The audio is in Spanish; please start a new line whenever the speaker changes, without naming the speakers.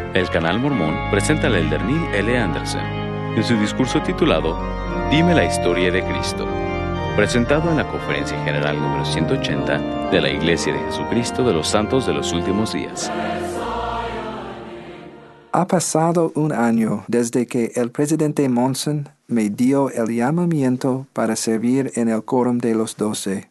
El Canal Mormón presenta al elder Neil L. Anderson en su discurso titulado Dime la historia de Cristo, presentado en la Conferencia General número 180 de la Iglesia de Jesucristo de los Santos de los Últimos Días.
Ha pasado un año desde que el presidente Monson me dio el llamamiento para servir en el Quórum de los 12.